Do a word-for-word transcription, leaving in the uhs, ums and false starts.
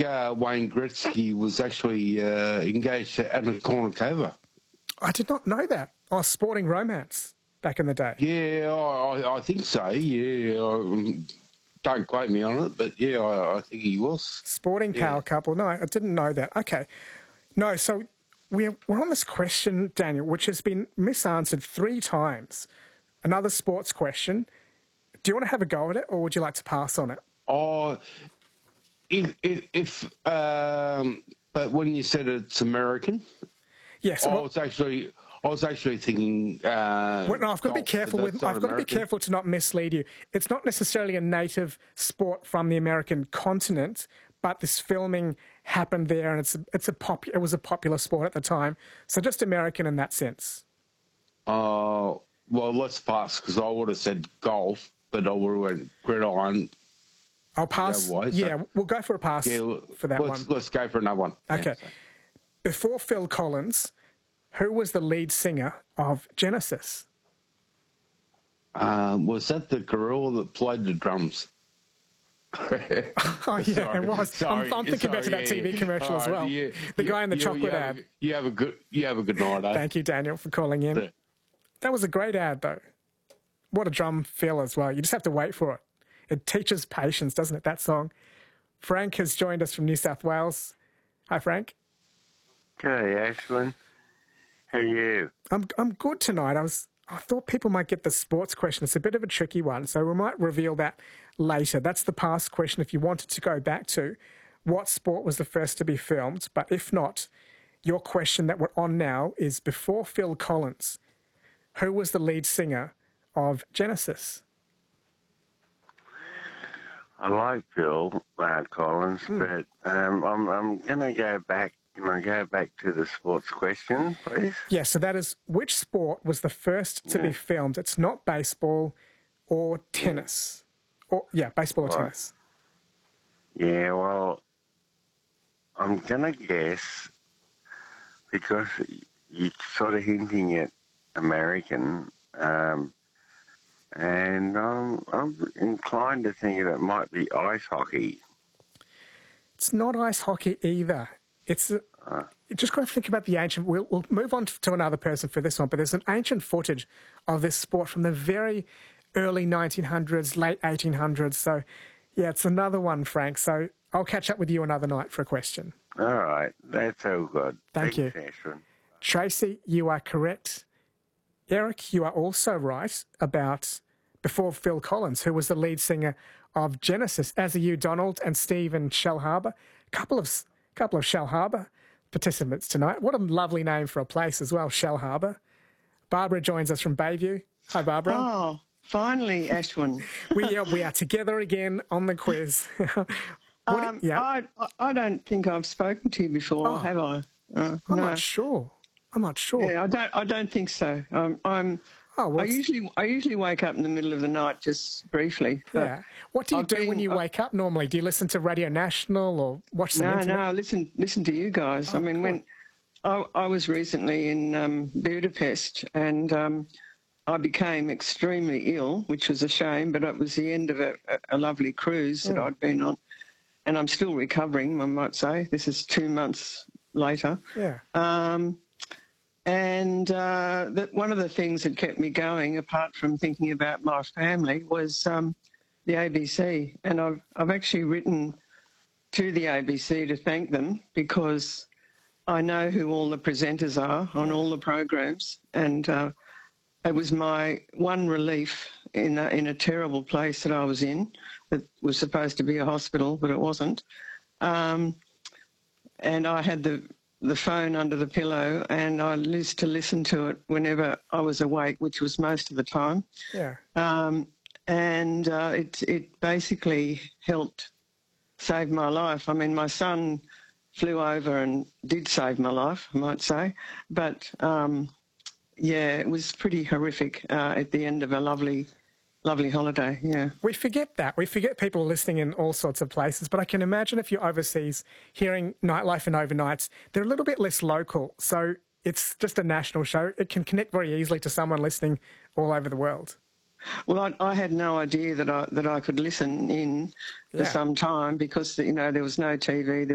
uh, Wayne Gretzky was actually uh, engaged to Anna Kournikova. I did not know that. Oh, Sporting Romance back in the day. Yeah, I, I think so. Yeah, I, don't quote me on it, but yeah, I, I think he was. Sporting yeah. power couple. No, I didn't know that. Okay. No, so we're, we're on this question, Daniel, which has been misanswered three times. Another sports question. Do you want to have a go at it, or would you like to pass on it? Oh, if, if, if um, but when you said it's American, yes, I well, was actually, I was actually thinking. Uh, well, no, I've got to be careful with. I've got to be careful to not mislead you. It's not necessarily a native sport from the American continent, but this filming happened there, and it's it's a pop. It was a popular sport at the time, so just American in that sense. Uh, well, let's pass because I would have said golf, but I would have went gridiron. I'll pass. Way, so. Yeah, we'll go for a pass yeah, for that let's, one. Let's go for another one. Okay. Yeah, so. Before Phil Collins, who was the lead singer of Genesis? Um, was that the gorilla that played the drums? Oh, yeah, sorry, it was. Sorry, I'm, I'm thinking sorry, back to that yeah, T V commercial yeah. as well. Right, yeah, the you, guy in the you, chocolate you have, ad. You have a good. You have a good night. Eh? Thank you, Daniel, for calling in. Yeah. That was a great ad, though. What a drum feel as well. You just have to wait for it. It teaches patience, doesn't it? That song. Frank has joined us from New South Wales. Hi, Frank. G'day, Ashlyn. How are you? I'm I'm good tonight. I was I thought people might get the sports question. It's a bit of a tricky one, so we might reveal that later. That's the past question if you wanted to go back to what sport was the first to be filmed. But if not, your question that we're on now is before Phil Collins, who was the lead singer of Genesis? I like Phil uh, Collins, Hmm. but um, I'm I'm going to go back. Can I go back to the sports question, please? Yeah, so that is which sport was the first to Yeah. be filmed? It's not baseball or tennis. Or yeah, baseball or Right. tennis. Yeah, well, I'm going to guess because you're sort of hinting at American, um, and I'm, I'm inclined to think that it might be ice hockey. It's not ice hockey either. It's a, Uh, you just got to think about the ancient. We'll, we'll move on to another person for this one, but there's an ancient footage of this sport from the very early nineteen hundreds, late eighteen hundreds. So, yeah, it's another one, Frank. So I'll catch up with you another night for a question. all right, that's all good. Thank Thanks, you. Ashlyn. Tracy, you are correct. Eric, you are also right about before Phil Collins, who was the lead singer of Genesis, as are you, Donald and Steve and Shell Harbour. Couple of couple of Shell Harbour participants tonight. What a lovely name for a place as well, Shell Harbour. Barbara joins us from Bayview. Hi, Barbara. Oh, finally, Ashwin. we, are, we are together again on the quiz. What do- um, yeah, I, I don't think I've spoken to you before, Oh. have I? Uh, I'm no. not sure. I'm not sure. Yeah, I don't. I don't think so. Um, I'm. Oh, well, I it's- usually. I usually wake up in the middle of the night, just briefly. but- yeah. What do you I've do when been- you I- wake up normally? Do you listen to Radio National or watch some No, internet? no. Listen, listen to you guys. Oh, I mean, cool. when I, I was recently in um, Budapest, and um, I became extremely ill, which was a shame. But it was the end of a, a lovely cruise that Mm. I'd been on, and I'm still recovering. I might say this is two months later. Yeah. Um, and uh, that one of the things that kept me going, apart from thinking about my family, was um, the A B C. And I've, I've actually written to the A B C to thank them because I know who all the presenters are on all the programs. And uh, it was my one relief in a, in a terrible place that I was in that was supposed to be a hospital, but it wasn't. Um, and I had the the phone under the pillow, and I used to listen to it whenever I was awake, which was most of the time. Yeah. Um, and uh, it it basically helped save my life. I mean, my son flew over and did save my life, I might say. But um, yeah, it was pretty horrific uh, at the end of a lovely, lovely holiday. Yeah. We forget that. We forget people are listening in all sorts of places. But I can imagine if you're overseas hearing nightlife and overnights, they're a little bit less local. So it's just a national show. It can connect very easily to someone listening all over the world. Well, I, I had no idea that I that I could listen in Yeah. for some time because you know there was no T V. There